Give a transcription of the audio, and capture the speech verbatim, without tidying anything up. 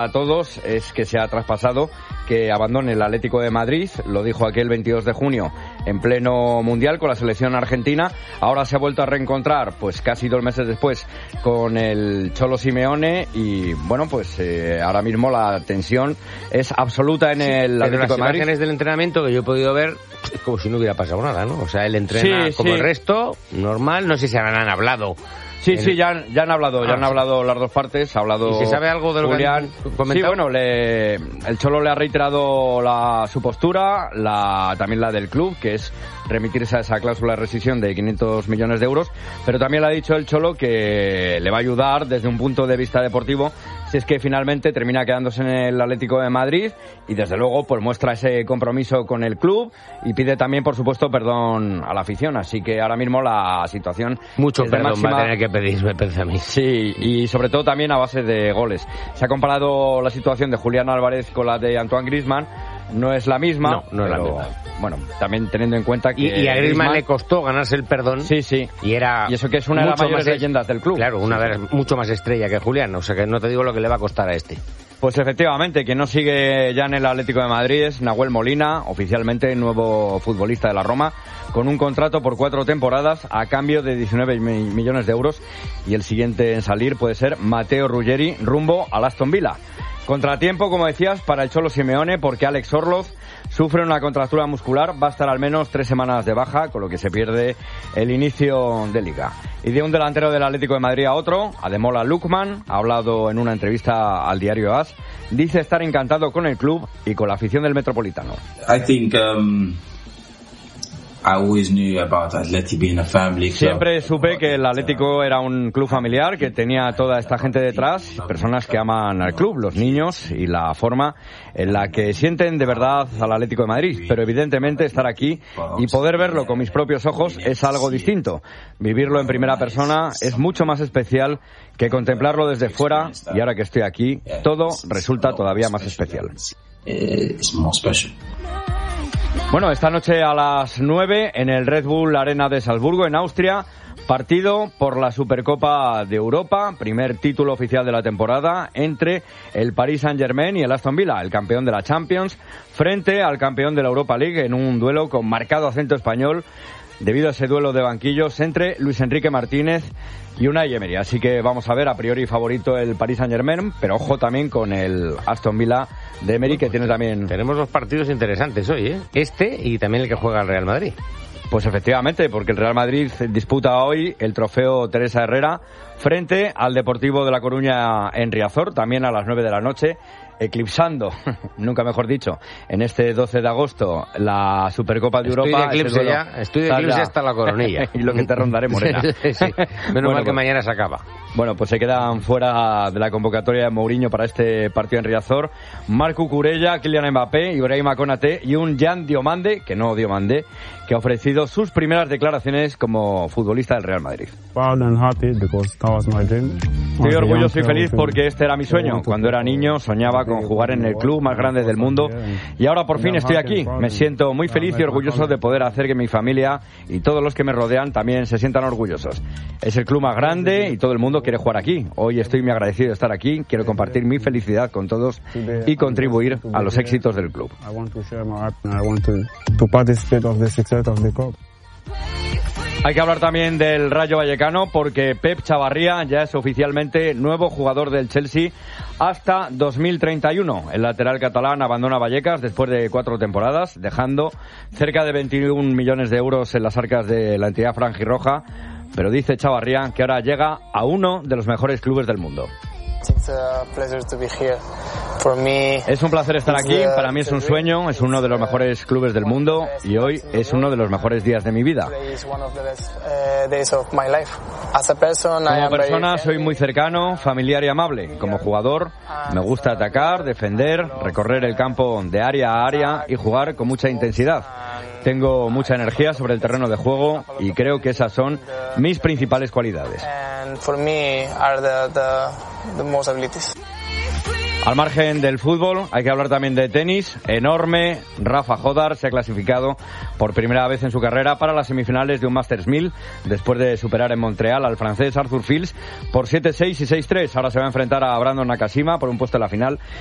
A todos es que se ha traspasado que abandone el Atlético de Madrid, lo dijo aquel veintidós de junio en pleno Mundial con la selección argentina. Ahora se ha vuelto a reencontrar, pues casi dos meses después, con el Cholo Simeone y bueno, pues eh, ahora mismo la tensión es absoluta en el sí, Atlético de Madrid. Las imágenes del entrenamiento que yo he podido ver es como si no hubiera pasado nada, ¿no? O sea, él entrena sí, como sí. el resto, normal, no sé si habrán hablado. Sí, sí, ya, ya han hablado, ya ah, han hablado sí. las dos partes, ha hablado ¿Y se sabe algo de lo Julián? que han comentado? Sí, bueno, le, el Cholo le ha reiterado la, su postura, la, también la del club, que es remitirse a esa cláusula de rescisión de quinientos millones de euros, pero también le ha dicho el Cholo que le va a ayudar desde un punto de vista deportivo si es que finalmente termina quedándose en el Atlético de Madrid y desde luego pues muestra ese compromiso con el club y pide también, por supuesto, perdón a la afición, así que ahora mismo la situación mucho es perdón máxima... va a tener que pedir, me parece a mí. Sí, y sobre todo también a base de goles. Se ha comparado la situación de Julián Álvarez con la de Antoine Griezmann. No es la misma, no, no es pero, la misma. Bueno, también teniendo en cuenta que... Y, y a Griezmann, Griezmann le costó ganarse el perdón. Sí, sí. Y era y eso que es una de las mayores más, leyendas del club. Claro, una sí, vez sí. mucho más estrella que Julián. O sea que no te digo lo que le va a costar a este. Pues efectivamente, quien no sigue ya en el Atlético de Madrid es Nahuel Molina, oficialmente nuevo futbolista de la Roma, con un contrato por cuatro temporadas a cambio de diecinueve millones de euros. Y el siguiente en salir puede ser Matteo Ruggeri, rumbo al Aston Villa. Contratiempo, como decías, para el Cholo Simeone, porque Alex Orloz sufre una contractura muscular, va a estar al menos tres semanas de baja, con lo que se pierde el inicio de Liga. Y de un delantero del Atlético de Madrid a otro, Ademola Lookman, ha hablado en una entrevista al diario A S, dice estar encantado con el club y con la afición del Metropolitano. I think, um... I always knew about Atleti being a family club. Siempre supe que el Atlético era un club familiar, que tenía toda esta gente detrás, personas que aman al club, los niños y la forma en la que sienten de verdad al Atlético de Madrid. Pero evidentemente estar aquí y poder verlo con mis propios ojos es algo distinto. Vivirlo en primera persona es mucho más especial que contemplarlo desde fuera, y ahora que estoy aquí, todo resulta todavía más especial. It's more special. Bueno, esta noche a las nueve en el Red Bull Arena de Salzburgo, en Austria, partido por la Supercopa de Europa, primer título oficial de la temporada entre el Paris Saint-Germain y el Aston Villa, el campeón de la Champions, frente al campeón de la Europa League en un duelo con marcado acento español debido a ese duelo de banquillos entre Luis Enrique Martínez y Unai Emery. Así que vamos a ver, a priori favorito el Paris Saint-Germain, pero ojo también con el Aston Villa de Emery, que tiene también... Tenemos dos partidos interesantes hoy, ¿eh? Este y también el que juega el Real Madrid. Pues efectivamente, porque el Real Madrid disputa hoy el trofeo Teresa Herrera frente al Deportivo de La Coruña en Riazor, también a las nueve de la noche, eclipsando, nunca mejor dicho, en este doce de agosto, la Supercopa de estoy Europa. De eclipse ya, estoy de eclipse hasta la coronilla. Y lo que te rondaré, Morena. Sí, sí. Menos bueno, mal que pues, mañana se acaba. Bueno, pues se quedan fuera de la convocatoria de Mourinho para este partido en Riazor Marco Cucurella, Kylian Mbappé, Ibrahima Konaté y un Jan Diomande, que no Diomande, que ha ofrecido sus primeras declaraciones como futbolista del Real Madrid. Estoy orgulloso y feliz porque este era mi sueño. Cuando era niño soñaba con jugar en el club más grande del mundo y ahora por fin estoy aquí. Me siento muy feliz y orgulloso de poder hacer que mi familia y todos los que me rodean también se sientan orgullosos. Es el club más grande y todo el mundo quiere jugar aquí. Hoy estoy muy agradecido de estar aquí. Quiero compartir mi felicidad con todos y contribuir a los éxitos del club. Hay que hablar también del Rayo Vallecano porque Pep Chavarría ya es oficialmente nuevo jugador del Chelsea hasta dos mil treinta y uno. El lateral catalán abandona Vallecas después de cuatro temporadas, dejando cerca de veintiún millones de euros en las arcas de la entidad franjirroja, pero dice Chavarría que ahora llega a uno de los mejores clubes del mundo. Es un placer estar aquí, para mí es un sueño, es uno de los mejores clubes del mundo y hoy es uno de los mejores días de mi vida. Como persona soy muy cercano, familiar y amable. Como jugador me gusta atacar, defender, recorrer el campo de área a área y jugar con mucha intensidad. Tengo mucha energía sobre el terreno de juego y creo que esas son mis principales cualidades. Al margen del fútbol, hay que hablar también de tenis. Enorme, Rafa Jodar se ha clasificado por primera vez en su carrera para las semifinales de un Masters mil, después de superar en Montreal al francés Arthur Fils por siete seis y seis tres. Ahora se va a enfrentar a Brandon Nakashima por un puesto en la final